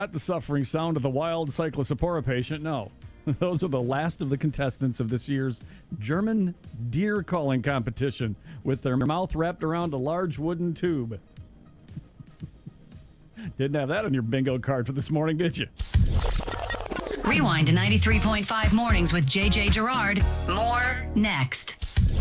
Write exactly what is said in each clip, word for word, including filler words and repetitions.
Not the suffering sound of the wild cyclospora patient, no. Those are the last of the contestants of this year's German deer calling competition with their mouth wrapped around a large wooden tube. Didn't have that on your bingo card for this morning, did you? Rewind to ninety-three point five Mornings with J J Gerard. More next.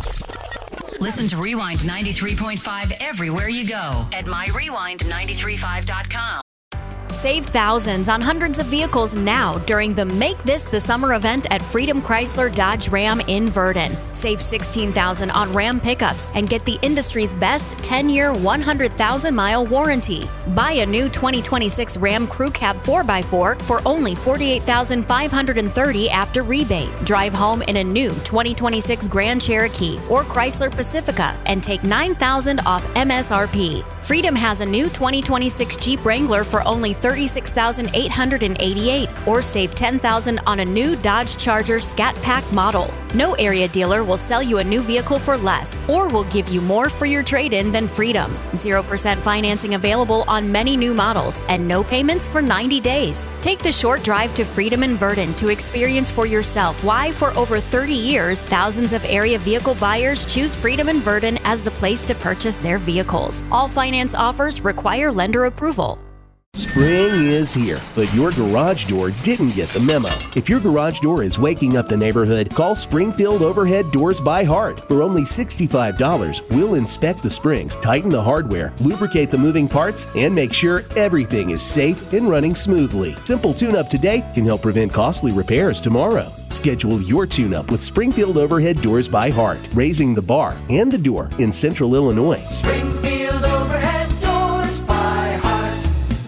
Listen to Rewind ninety-three point five everywhere you go at my rewind nine three five dot com. Save thousands on hundreds of vehicles now during the Make This the Summer event at Freedom Chrysler Dodge Ram in Verdon. Save sixteen thousand dollars on Ram pickups and get the industry's best ten-year, one hundred thousand mile warranty. Buy a new twenty twenty-six Ram Crew Cab four by four for only forty-eight thousand five hundred thirty dollars after rebate. Drive home in a new twenty twenty-six Grand Cherokee or Chrysler Pacifica and take nine thousand dollars off M S R P. Freedom has a new twenty twenty-six Jeep Wrangler for only thirty-six thousand eight hundred eighty-eight dollars or save ten thousand dollars on a new Dodge Charger Scat Pack model. No area dealer will sell you a new vehicle for less or will give you more for your trade-in than Freedom. zero percent financing available on many new models and no payments for ninety days. Take the short drive to Freedom in Verdon to experience for yourself why for over thirty years, thousands of area vehicle buyers choose Freedom in Verdon as the place to purchase their vehicles. All finance offers require lender approval. Spring is here, but your garage door didn't get the memo. If your garage door is waking up the neighborhood, call Springfield Overhead Doors by Heart. For only sixty-five dollars, we'll inspect the springs, tighten the hardware, lubricate the moving parts, and make sure everything is safe and running smoothly. Simple tune-up today can help prevent costly repairs tomorrow. Schedule your tune-up with Springfield Overhead Doors by Heart, raising the bar and the door in Central Illinois. Springfield Overhead Doors by Heart.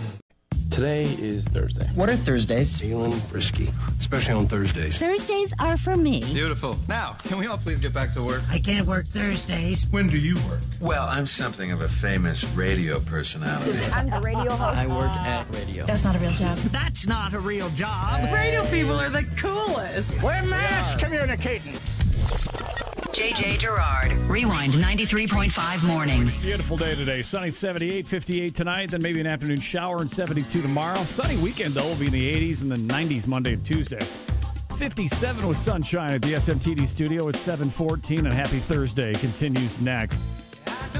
Today is Thursday. What are Thursdays? Feeling frisky, especially on Thursdays. Thursdays are for me. Beautiful. Now, can we all please get back to work? I can't work Thursdays. When do you work? Well, I'm something of a famous radio personality. I'm the radio host. I work at radio. That's not a real job. That's not a real job. Hey. Radio people are the coolest. We're mass communicating. J J Gerard. Rewind ninety-three point five Mornings. Beautiful day today. Sunny, seventy-eight, fifty-eight tonight, then maybe an afternoon shower and seventy-two tomorrow. Sunny weekend, though, will be in the eighties and the nineties Monday and Tuesday. fifty-seven with sunshine at the S M T D studio at seven fourteen, and Happy Thursday continues next.